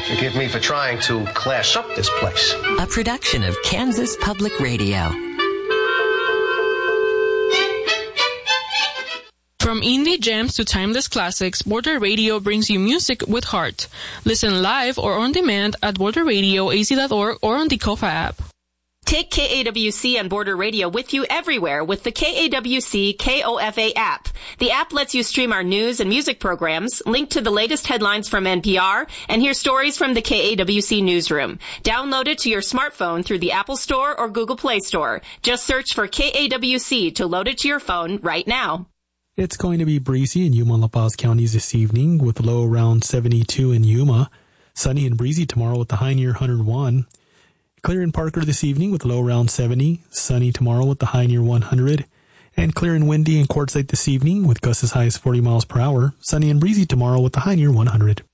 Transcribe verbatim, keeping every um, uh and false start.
Forgive me for trying to class up this place. A production of Kansas Public Radio. From indie gems to timeless classics, Border Radio brings you music with heart. Listen live or on demand at border radio a z dot org or on the Kofa app. Take K A W C and Border Radio with you everywhere with the K A W C K O F A app. The app lets you stream our news and music programs, link to the latest headlines from N P R, and hear stories from the K A W C newsroom. Download it to your smartphone through the Apple Store or Google Play Store. Just search for K A W C to load it to your phone right now. It's going to be breezy in Yuma and La Paz counties this evening with a low around seventy-two in Yuma. Sunny and breezy tomorrow with the high near one hundred one. Clear in Parker this evening with a low around seventy. Sunny tomorrow with the high near one hundred. And clear and windy in Quartzsite this evening with gusts as high as forty miles per hour. Sunny and breezy tomorrow with the high near one hundred.